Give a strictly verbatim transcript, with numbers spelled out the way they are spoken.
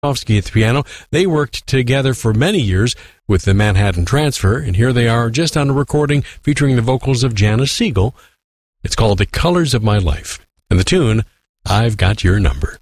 at the piano. They worked together for many years with the Manhattan Transfer, and here they are just on a recording featuring the vocals of Janice Siegel. It's called The Colors of My Life, and the tune, I've Got Your Number.